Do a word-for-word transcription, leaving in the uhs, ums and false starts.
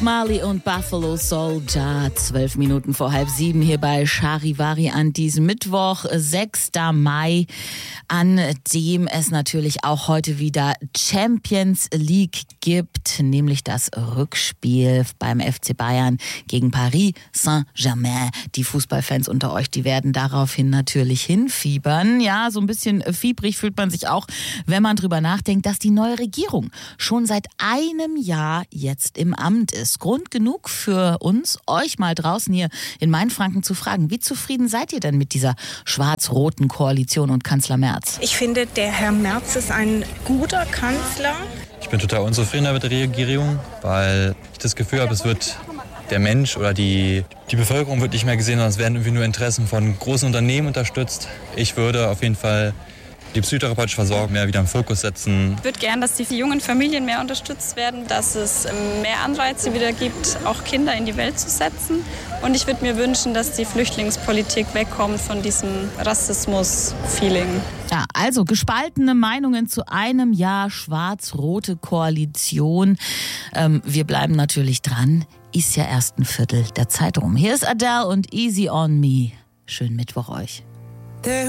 Marley und Buffalo Soldier, zwölf Minuten vor halb sieben hier bei Charivari an diesem Mittwoch, sechster Mai, an dem es natürlich auch heute wieder Champions League gibt, nämlich das Rückspiel beim F C Bayern gegen Paris Saint-Germain. Die Fußballfans unter euch, die werden daraufhin natürlich hinfiebern. Ja, so ein bisschen fiebrig fühlt man sich auch, wenn man drüber nachdenkt, dass die neue Regierung schon seit einem Jahr jetzt im Amt ist. Grund genug für uns, euch mal draußen hier in Mainfranken zu fragen, wie zufrieden seid ihr denn mit dieser schwarz-roten Koalition und Kanzler Merz? Ich finde, der Herr Merz ist ein guter Kanzler. Ich bin total unzufrieden mit der Regierung, weil ich das Gefühl habe, es wird der Mensch oder die, die Bevölkerung wird nicht mehr gesehen, sondern es werden irgendwie nur Interessen von großen Unternehmen unterstützt. Ich würde auf jeden Fall die psychotherapeutische Versorgung mehr wieder im Fokus setzen. Ich würde gern, dass die jungen Familien mehr unterstützt werden, dass es mehr Anreize wieder gibt, auch Kinder in die Welt zu setzen. Und ich würde mir wünschen, dass die Flüchtlingspolitik wegkommt von diesem Rassismus-Feeling. Ja, also gespaltene Meinungen zu einem Jahr schwarz-rote Koalition. Ähm, wir bleiben natürlich dran. Ist ja erst ein Viertel der Zeit rum. Hier ist Adele und Easy on Me. Schönen Mittwoch euch.